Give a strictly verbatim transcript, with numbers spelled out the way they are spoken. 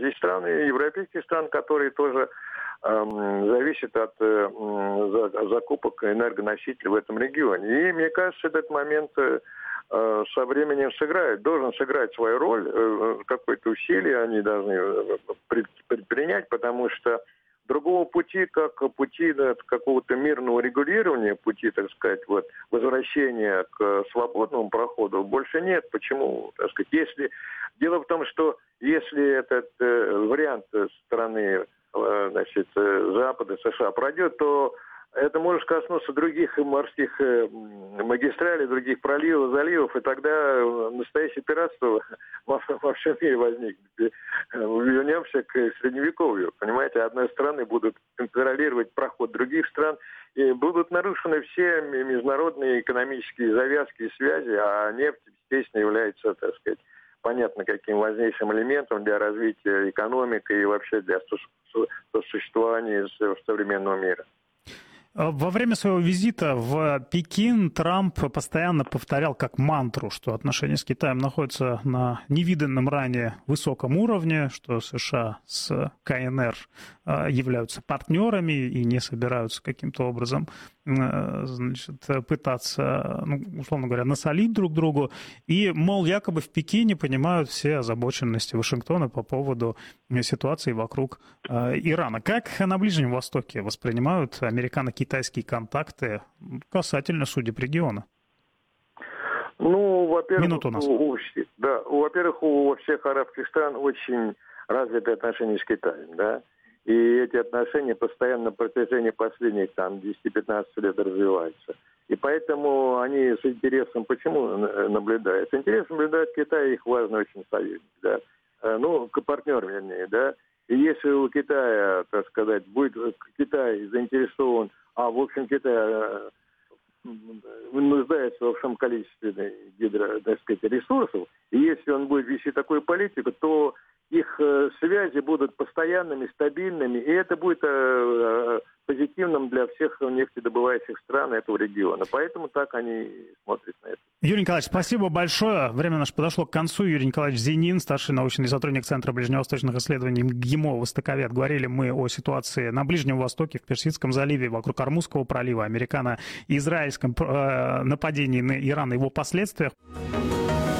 Есть страны, европейские страны, которые тоже э, зависят от э, закупок энергоносителей в этом регионе. И мне кажется, этот момент э, со временем сыграет, должен сыграть свою роль, э, какое-то усилие они должны предпринять, потому что другого пути, как пути да, какого-то мирного регулирования, пути, так сказать, вот, возвращения к свободному проходу больше нет. Почему? Так сказать, если... Дело в том, что если этот э, вариант со стороны э, значит, Запада, США пройдет, то это может коснуться других морских э, магистралей, других проливов, заливов, и тогда настоящее пиратство во, во всем мире возникнет. Вернемся к средневековью. Понимаете, одной страны будут контролировать проход других стран, и будут нарушены все международные экономические завязки и связи, а нефть, естественно, является, так сказать, понятно, каким важнейшим элементом для развития экономики и вообще для существования современного мира. Во время своего визита в Пекин Трамп постоянно повторял как мантру, что отношения с Китаем находятся на невиданном ранее высоком уровне, что США с КНР являются партнерами и не собираются каким-то образом, значит, пытаться, ну, условно говоря, насолить друг другу. И, мол, якобы в Пекине понимают все озабоченности Вашингтона по поводу ситуации вокруг Ирана. Как на Ближнем Востоке воспринимают американо-китайские контакты касательно судеб региона? Ну, во-первых, Минуту у нас. У, да, во-первых, у всех арабских стран очень развитые отношения с Китаем, да, и эти отношения постоянно на протяжении последних там десяти-пятнадцати лет развиваются. И поэтому они с интересом почему наблюдают? С интересом наблюдают Китай, их важный очень союзник, да, ну, партнер, вернее, да. И если у Китая, так сказать, будет Китай заинтересован, а в общем Китай нуждается в большом количестве гидро, так сказать, ресурсов, и если он будет вести такую политику, то их э, связи будут постоянными, стабильными, и это будет э, э, позитивным для всех нефтедобывающих стран этого региона. Поэтому так они смотрят на это. Юрий Николаевич, спасибо большое. Время наше подошло к концу. Юрий Николаевич Зенин, старший научный сотрудник Центра ближневосточных исследований МГИМО «Востоковед». Говорили мы о ситуации на Ближнем Востоке, в Персидском заливе, вокруг Ормузского пролива, американо-израильском э, нападении на Иран и его последствиях.